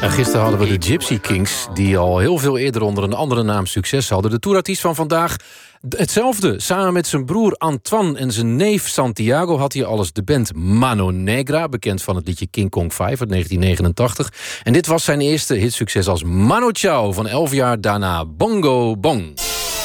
Gisteren hadden we de Gypsy Kings, die al heel veel eerder onder een andere naam succes hadden. De toerartiest van vandaag hetzelfde. Samen met zijn broer Antoine en zijn neef Santiago had hij al eens de band Mano Negra, bekend van het liedje King Kong 5 uit 1989. En dit was zijn eerste hitsucces als Mano Chao van 11 jaar daarna Bongo Bong.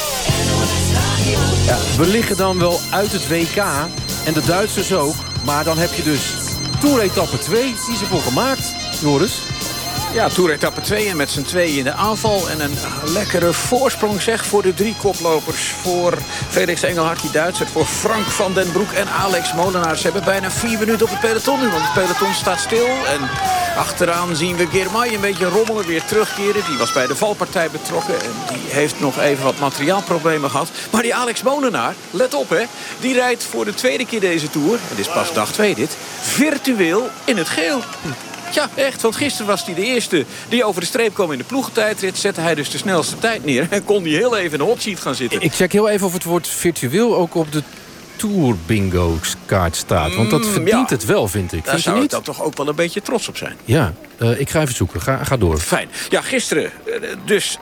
Ja, we liggen dan wel uit het WK en de Duitsers ook, maar dan heb je dus Tour-etappe 2, die is ervoor gemaakt, Joris. Ja, Tour-etappe 2 en met z'n tweeën in de aanval. En een lekkere voorsprong zeg voor de 3 koplopers. Voor Felix Engelhard, die Duitser. Voor Frank van den Broek en Alex Molenaar. Ze hebben bijna 4 minuten op het peloton nu. Want het peloton staat stil. En achteraan zien we Girmay een beetje rommelen, weer terugkeren. Die was bij de valpartij betrokken. En die heeft nog even wat materiaalproblemen gehad. Maar die Alex Molenaar, let op hè. Die rijdt voor de tweede keer deze Tour. Het is pas dag 2 dit. Virtueel in het geel. Ja, echt, want gisteren was hij de eerste die over de streep kwam in de ploegentijdrit. Zette hij dus de snelste tijd neer en kon hij heel even in de hot seat gaan zitten. Ik check heel even of het woord virtueel ook op de Tour Bingo kaart staat. Want dat verdient het wel, vind ik. Daar zou ik dan toch ook wel een beetje trots op zijn. Ja, ik ga even zoeken. Ga door. Fijn. Ja, gisteren dus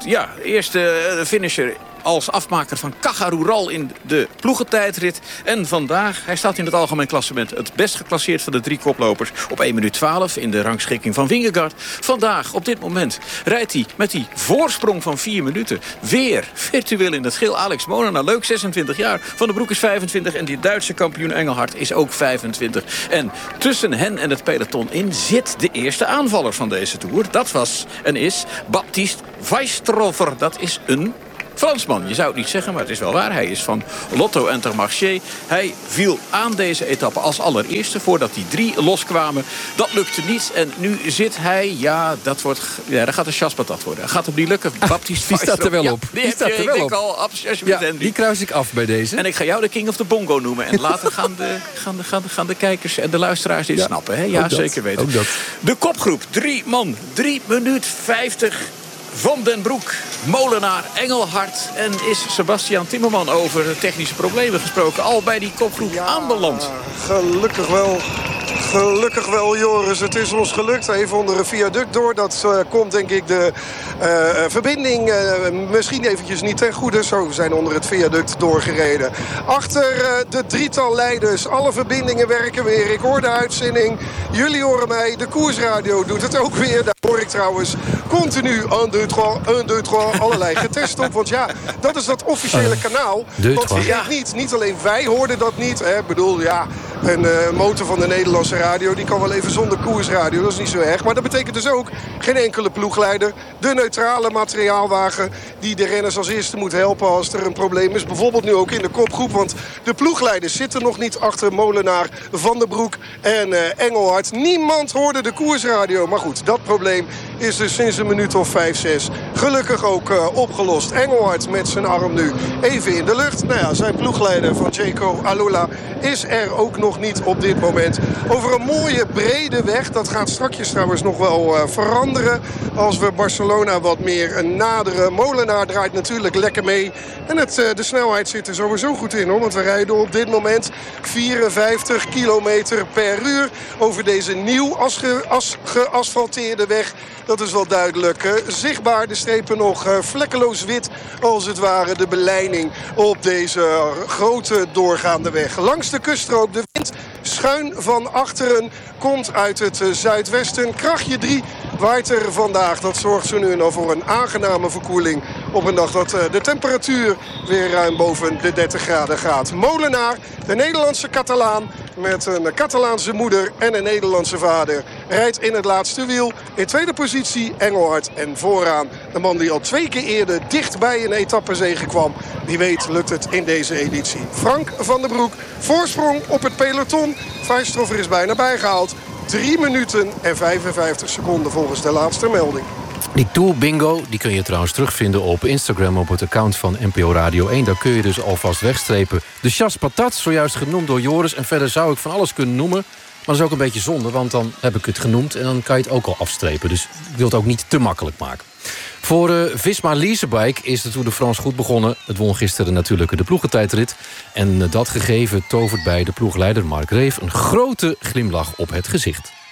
eerste finisher als afmaker van Caja Rural in de ploegentijdrit. En vandaag, hij staat in het algemeen klassement het best geclasseerd van de 3 koplopers op 1 minuut 12 in de rangschikking van Vingegaard. Vandaag, op dit moment, rijdt hij met die voorsprong van 4 minuten weer virtueel in het geel. Alex Molenaar, leuk, 26 jaar. Van den Broek is 25 en die Duitse kampioen Engelhard is ook 25. En tussen hen en het peloton in zit de eerste aanvaller van deze Tour. Dat was en is Baptiste Weistrover. Dat is een Fransman, je zou het niet zeggen, maar het is wel waar. Hij is van Lotto Intermarché. Hij viel aan deze etappe als allereerste voordat die 3 loskwamen. Dat lukte niet en nu zit hij, dat gaat een chaspatat worden. Gaat hem niet lukken. Baptiste die staat er wel op. Die staat er wel op. Die kruis ik af bij deze. En ik ga jou de King of the Bongo noemen. En later gaan de kijkers en de luisteraars dit snappen. Hè? Ja, zeker weten. Ook dat. De kopgroep, 3 man, 3 minuut 50... Van den Broek, Molenaar, Engelhard en is Sebastian Timmerman over technische problemen gesproken al bij die kopgroep aanbeland. Gelukkig wel, Joris. Het is ons gelukt. Even onder een viaduct door. Dat komt denk ik de verbinding misschien eventjes niet ten goede. Zo, we zijn onder het viaduct doorgereden. Achter de 3-tal leiders. Alle verbindingen werken weer. Ik hoor de uitzending. Jullie horen mij. De Koersradio doet het ook weer. Daar hoor ik trouwens continu 1, 2, 3, 1, 2, 3. Allerlei getest op. Want ja, dat is dat officiële kanaal. Want niet alleen wij hoorden dat niet. Ik bedoel, een motor van de Nederlandse radio, die kan wel even zonder Koersradio. Dat is niet zo erg. Maar dat betekent dus ook geen enkele ploegleider. De neutrale materiaalwagen die de renners als eerste moet helpen als er een probleem is. Bijvoorbeeld nu ook in de kopgroep. Want de ploegleiders zitten nog niet achter Molenaar, Van den Broek en Engelhard. Niemand hoorde de Koersradio. Maar goed, dat probleem is dus sinds een minuut of 5, 6 gelukkig ook opgelost. Engelhard met zijn arm nu even in de lucht. Zijn ploegleider van Jayco Alula is er ook nog niet op dit moment. Over een mooie brede weg. Dat gaat strakjes trouwens nog wel veranderen. Als we Barcelona wat meer naderen. Molenaar draait natuurlijk lekker mee. En de snelheid zit er sowieso goed in, hoor. Want we rijden op dit moment 54 kilometer per uur over deze nieuw geasfalteerde weg. Dat is wel duidelijk. Zichtbaar de strepen nog vlekkeloos wit als het ware. De beleiding op deze grote doorgaande weg. Langs de kuststrook de wind schuin van achteren komt uit het zuidwesten. Krachtje 3 waait er vandaag. Dat zorgt zo nu en dan voor een aangename verkoeling op een dag dat de temperatuur weer ruim boven de 30 graden gaat. Molenaar, de Nederlandse Catalaan met een Catalaanse moeder en een Nederlandse vader, rijdt in het laatste wiel. In tweede positie Engelhard en vooraan de man die al 2 keer eerder dichtbij een etappezege kwam. Wie weet lukt het in deze editie. Frank van den Broek, voorsprong op het peloton. Weistrover is bijna bijgehaald. 3 minuten en 55 seconden volgens de laatste melding. Die Tour Bingo die kun je trouwens terugvinden op Instagram op het account van NPO Radio 1. Daar kun je dus alvast wegstrepen. De Chas Patat, zojuist genoemd door Joris. En verder zou ik van alles kunnen noemen. Maar dat is ook een beetje zonde, want dan heb ik het genoemd en dan kan je het ook al afstrepen. Dus ik wil het ook niet te makkelijk maken. Voor Visma Leasebike is de Tour de France goed begonnen. Het won gisteren natuurlijk de ploegentijdrit. En dat gegeven tovert bij de ploegleider Mark Reef een grote glimlach op het gezicht.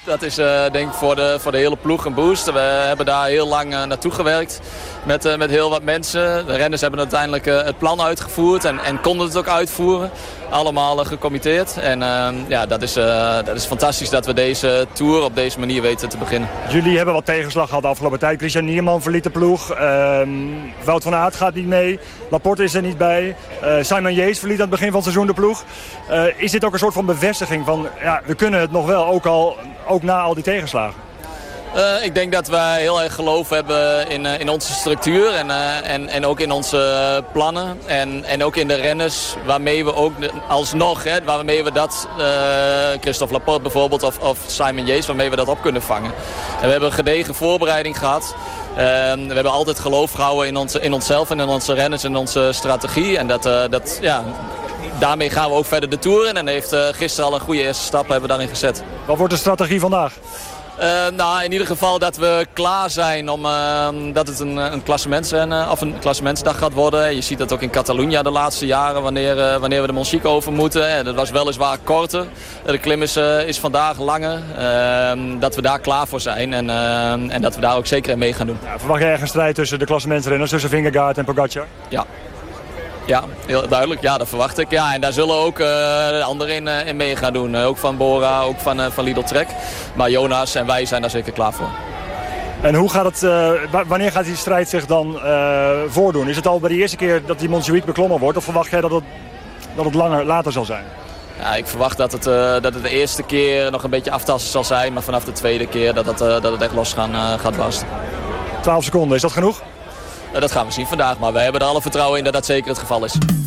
Dat is denk ik voor de hele ploeg een boost. We hebben daar heel lang naartoe gewerkt met heel wat mensen. De renners hebben uiteindelijk het plan uitgevoerd en konden het ook uitvoeren. Allemaal gecommitteerd. En dat is fantastisch dat we deze Tour op deze manier weten te beginnen. Jullie hebben wat tegenslag gehad de afgelopen tijd. Christian Nierman verliet de ploeg. Wout van Aert gaat niet mee. Laporte is er niet bij. Simon Yates verliet aan het begin van het seizoen de ploeg. Is dit ook een soort van bevestiging van... ja, we kunnen het nog wel, ook na al die tegenslagen? Ik denk dat wij heel erg geloof hebben in onze structuur en ook in onze plannen. En ook in de renners waarmee we ook alsnog, waarmee we dat, Christophe Laporte bijvoorbeeld of Simon Yates, waarmee we dat op kunnen vangen. En we hebben een gedegen voorbereiding gehad. We hebben altijd geloof gehouden in onszelf en in onze renners en onze strategie. En daarmee gaan we ook verder de Tour in. En heeft gisteren al een goede eerste stap hebben we daarin gezet. Wat wordt de strategie vandaag? In ieder geval dat we klaar zijn dat het een klassementsdag gaat worden. Je ziet dat ook in Catalunya de laatste jaren wanneer we de Montjuïc over moeten. Dat was weliswaar korter. De klim is vandaag langer. Dat we daar klaar voor zijn en dat we daar ook zeker in mee gaan doen. Ja, verwacht jij echt een strijd tussen de klassementsrenners, tussen Vingegaard en Pogacar? Ja, heel duidelijk. Ja, dat verwacht ik. Ja, en daar zullen ook de anderen in mee gaan doen. Ook van Bora, ook van Lidl Trek. Maar Jonas en wij zijn daar zeker klaar voor. En hoe gaat het, wanneer gaat die strijd zich dan voordoen? Is het al bij de eerste keer dat die Montjuïc beklommen wordt? Of verwacht jij dat het later zal zijn? Ja, ik verwacht dat het de eerste keer nog een beetje aftasten zal zijn. Maar vanaf de tweede keer dat het echt los gaat barsten. 12 seconden, is dat genoeg? Dat gaan we zien vandaag, maar wij hebben er alle vertrouwen in dat dat zeker het geval is.